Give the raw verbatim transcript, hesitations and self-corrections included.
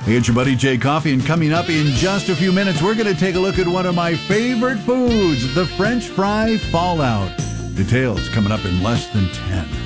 Hey, it's your buddy Jay Coffee, and coming up in just a few minutes, we're going to take a look at one of my favorite foods, the French fry fallout. Details coming up in less than ten.